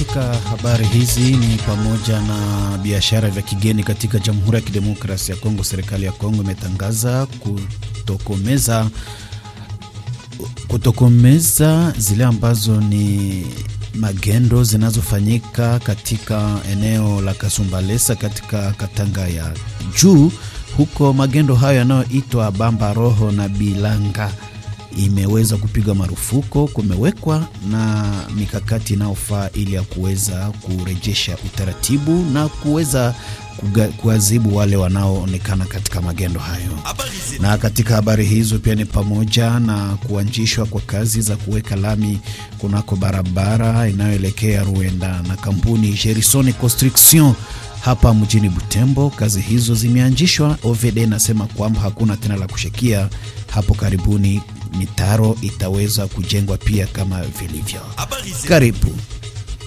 katika habari hizi ni pamoja na biashara vya kigeni katika Jamhuri ya Kidemokrasia ya Kongo. Serikali ya Kongo imetangaza kutokomeza zile ambazo ni magendo zinazofanyika katika eneo la Kasumbalesa katika Katanga ya juu. Huko magendo hayo yanayoitwa Bamba Roho na Bilanga imeweza kupiga marufuku. Kumewekwa na mikakati inayofaa ili ya kuweza kurejesha utaratibu na kuweza kuadhibu wale wanaoonekana katika magendo hayo. Na katika habari hizo pia ni pamoja na kuanzishwa kwa kazi za kuweka lami kunako barabara inayoelekea Ruenda na kampuni Gerson Construction hapa mjini Butembo. Kazi hizo zimeanzishwa. OVD nasema kwamba hakuna tena la kushikia. Hapo karibuni mitaro itaweza kujengwa pia kama vilivyo. Karibu.